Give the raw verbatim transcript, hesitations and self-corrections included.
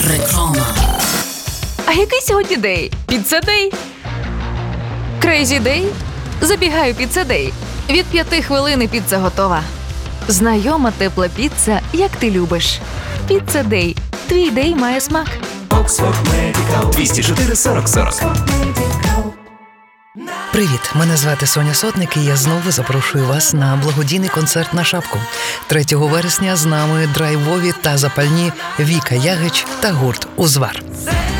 Реклама. А який сьогодні день? Піцца-дей? Крейзі-дей? Забігаю піцца-дей. Від п'яти хвилин і піца готова. Знайома тепла піца, як ти любиш. Піцца-дей. Твій дей має смак. двісті чотири сорок сорок. Привіт, мене звати Соня Сотник, і я знову запрошую вас на благодійний концерт на шапку. третього вересня з нами драйвові та запальні Віка Ягич та гурт «Узвар».